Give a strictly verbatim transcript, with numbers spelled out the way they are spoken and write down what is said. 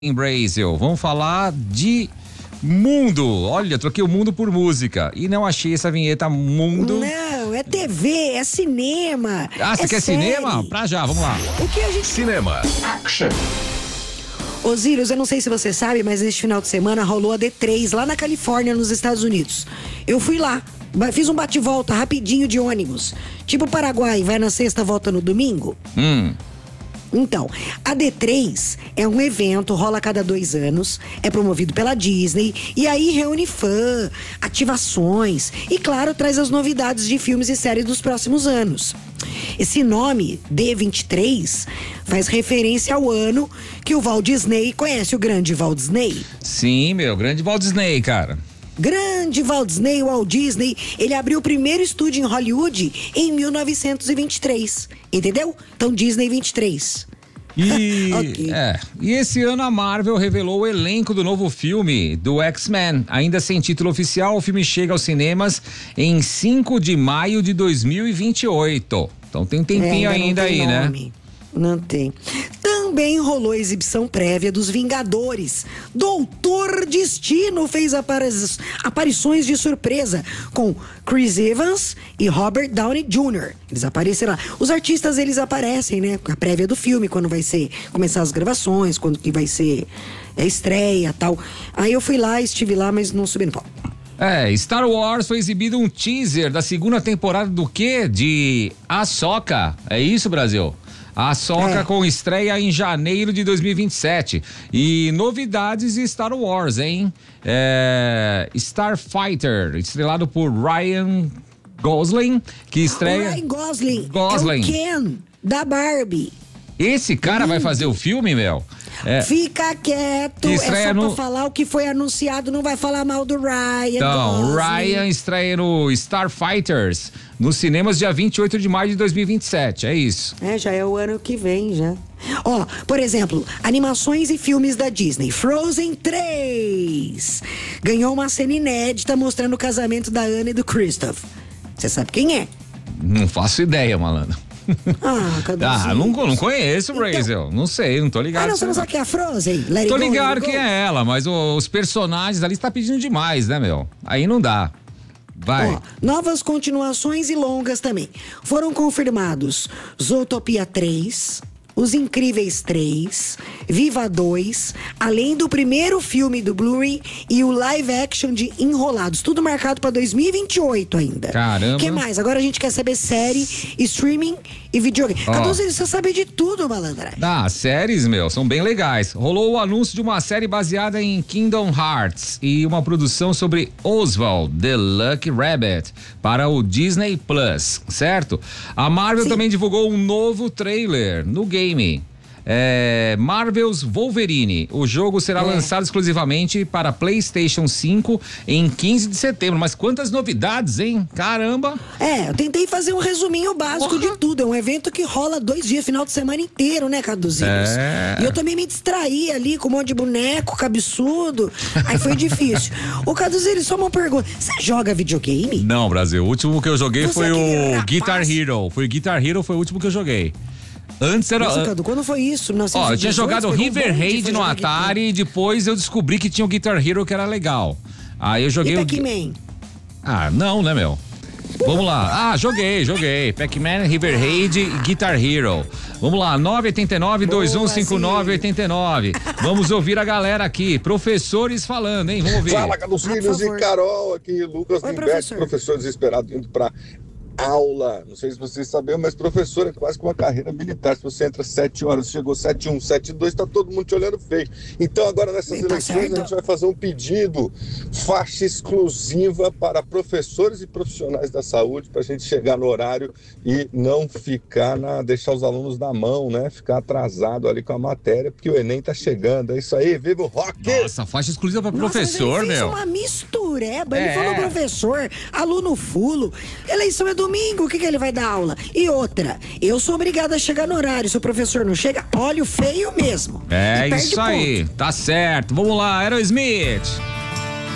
Em Brasil, vamos falar de mundo. Olha, troquei o mundo por música e não achei essa vinheta mundo. Não, é T V, é cinema. Ah, você é quer série. cinema? Pra já, vamos lá. O que a gente... Cinema. Action. Osíris, eu não sei se você sabe, mas neste final de semana rolou a D três lá na Califórnia, nos Estados Unidos. Eu fui lá, fiz um bate-volta rapidinho de ônibus. Tipo Paraguai, vai na sexta, volta no domingo. Hum. Então, a D três é um evento, rola a cada dois anos, é promovido pela Disney e aí reúne fã, ativações e, claro, traz as novidades de filmes e séries dos próximos anos. Esse nome, D vinte e três, faz referência ao ano que o Walt Disney conhece o grande Walt Disney. Sim, meu, grande Walt Disney, cara. Grande Walt Disney, Walt Disney, ele abriu o primeiro estúdio em Hollywood em mil novecentos e vinte e três, entendeu? Então Disney vinte e três. E, Okay. é, e esse ano a Marvel revelou o elenco do novo filme do X-Men. Ainda sem título oficial, o filme chega aos cinemas em cinco de maio de dois mil e vinte e oito. Então tem um tempinho É, ainda ainda aí, nome. né? Não tem. Também rolou a exibição prévia dos Vingadores. Doutor Destino fez apari- aparições de surpresa com Chris Evans e Robert Downey Júnior Eles apareceram lá. Os artistas, eles aparecem, né? Com a prévia do filme, quando vai ser começar as gravações, quando que vai ser a estreia e tal. Aí eu fui lá, estive lá, mas não subi no palco. É, Star Wars foi exibido um teaser da segunda temporada do quê? De Ahsoka. É isso, Brasil? A Ahsoka É. com estreia em janeiro de dois mil e vinte e sete. E novidades de Star Wars, hein? É, Starfighter, estrelado por Ryan Gosling, que estreia... O Ryan Gosling, Gosling. é o Ken da Barbie. Esse cara vai fazer o filme, meu? É. Fica quieto, Que é estreia só no- pra falar o que foi anunciado, não vai falar mal do Ryan Então, Gosling. Ryan estreia no Starfighters nos cinemas dia vinte e oito de maio de dois mil e vinte e sete, é isso. É, já é o ano que vem, já. Ó, por exemplo, animações e filmes da Disney. Frozen três ganhou uma cena inédita mostrando o casamento da Anna e do Christoph. Você sabe quem é? Não faço ideia, malandro. Ah, cadê Ah, não, não conheço, Brasil. Não sei, não tô ligado. Ah, não, nisso você não aí, sabe quem é a Frozen? Let it Tô go, ligado let it quem go. é ela, mas o- os personagens ali está pedindo demais, né, meu? Aí não dá. Vai. Ó, novas continuações e longas também. Foram confirmados Zootopia três, Os Incríveis três, Viva dois, além do primeiro filme do Blu-ray e o live action de Enrolados. Tudo marcado pra dois mil e vinte e oito ainda. Caramba. O que mais? Agora a gente quer saber série, streaming e videogame. Ó. Cadu, você sabe de tudo, malandra. Ah, séries, meu, são bem legais. Rolou o anúncio de uma série baseada em Kingdom Hearts e uma produção sobre Oswald, the Lucky Rabbit, para o Disney Plus, certo? A Marvel Sim. também divulgou um novo trailer no game. É, Marvel's Wolverine. O jogo será É. lançado exclusivamente para PlayStation cinco em quinze de setembro. Mas quantas novidades, hein? Caramba! É, eu tentei fazer um resuminho básico Porra. de tudo. É um evento que rola dois dias, final de semana inteiro, né, Caduzinhos? É. E eu também me distraí ali com um monte de boneco, cabeçudo. Aí foi difícil. Ô, Caduzinho, só uma pergunta. Você joga videogame? Não, Brasil. O último que eu joguei Você foi é o aquele rapaz. Guitar Hero. Foi o Guitar Hero, foi o último que eu joguei. Antes era. Nossa, Cadu, quando foi isso? Ó, eu tinha jogado Pegou um River bonde, Raid foi no jogar Atari e depois eu descobri que tinha o Guitar Hero que era legal. Aí eu joguei E o. Pac-Man? Ah, não, né, meu? Vamos lá. Ah, joguei, joguei. Pac-Man, River Raid e Guitar Hero. Vamos lá, nove oito nove, dois um cinco nove, oito nove. Vamos ouvir a galera aqui. Professores falando, hein? Vamos ouvir. Fala, Caducinhos Por favor. e Carol, aqui Lucas Oi, Limbeck, professor. professor desesperado indo para aula. Não sei se vocês sabiam, mas professor é quase que uma carreira militar. Se você entra sete horas, chegou sete um, sete dois, tá todo mundo te olhando feio. Então agora nessas Tá eleições certo. a gente vai fazer um pedido, faixa exclusiva para professores e profissionais da saúde, para a gente chegar no horário e não ficar na, deixar os alunos na mão, né? Ficar atrasado ali com a matéria, porque o Enem tá chegando. É isso aí, viva o rock! Nossa, faixa exclusiva para Nossa, professor, mas ele fez meu. uma mistureba. Ele É. falou professor, aluno fulo. Eleição é domingo, o que, que ele vai dar aula? E outra, eu sou obrigada a chegar no horário. Se o professor não chega, olha o feio mesmo. É E perde isso aí, ponto. tá certo. Vamos lá, Aerosmith.